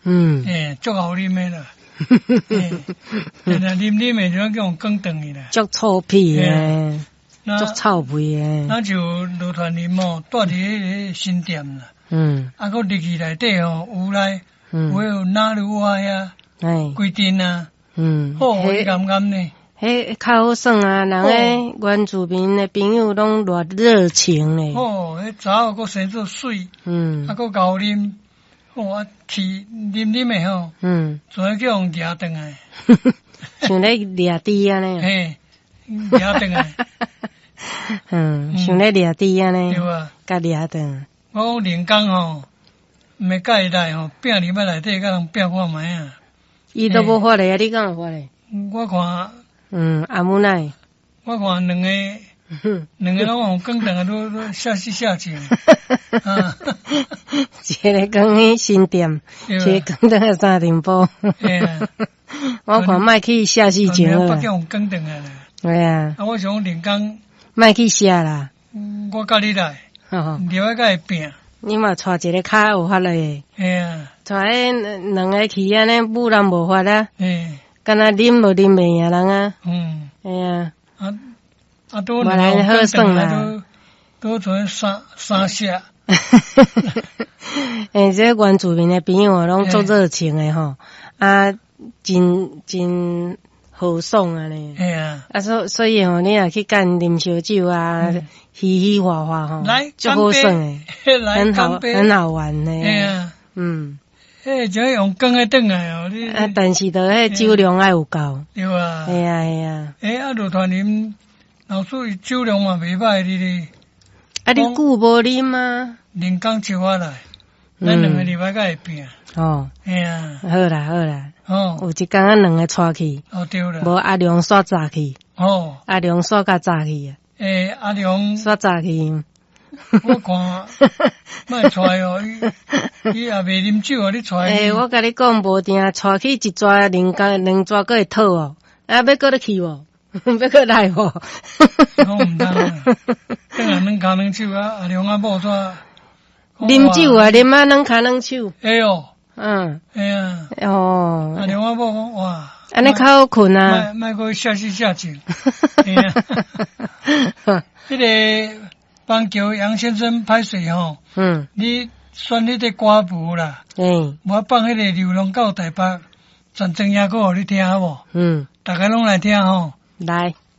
足好啉的啦。那啉的就叫更长的啦。 足臭屁的，足臭味的。 那就落团啉哦，住伫迄个新店啦。个入去内底吼，有来有哪路啊遐，规定啊。好，甘甘呢。 较好耍啊！人诶原住民诶朋友拢偌热情咧。 迄查某个生做水，个高啉，去啉诶吼，全叫人抓转来， 像咧掠猪安尼， 抓转来， 像咧掠猪安尼， 对啊， 甲掠转。 我讲连工吼，毋甲伊来吼，拼入来内底，甲人拼看卖啊。 伊都无发咧啊！你敢有发咧？ 我看。 阿母奶， 我看两个拢用更长都下去下去。 一个讲去新店，一个讲到三重埔。我看卖去下死情了。 北用更长啦。 对啊。 我想连工卖去下啦。 我甲你来，另外甲会拼。 你嘛带一个较有法嘞。带迄两个去安尼，母人无法啦。敢若啉无啉袂赢人啊！啊， 都来好耍啦， 都存三下。 这原住民的朋友拢足热情的吼，真豪爽啊呢。所以吼，你若去干啉烧酒啊，嘻嘻哈哈吼，足好耍的，很好玩的。 就用羹的转来哦， 但是着迄酒量爱有够。 对啊。 系啊。 落团啉，老师酒量嘛袂歹哩哩。 你久无啉啊？ 连工招我来，咱两个礼拜才会拼。 好啦。有一工两个带去。 对啦。 无阿良煞早去。阿良煞较早去啊。 阿良煞早去。 我看，莫带哦，伊也袂啉酒哦，你带。 我甲你讲，无定带去一抓两抓，搁会讨哦。要搁去无？要搁来无？ 我毋当啊，等下两骹两手啊，阿良啊某怎？ 啉酒啊，啉啊两骹两手。 阿良啊某讲哇， 安尼较好困啊。 莫搁下气。迄个。帮叫杨先生拍水吼，你选迄个歌舞啦，我放迄个流浪到台北，全程也搁互你听好无？大家拢来听吼。 来。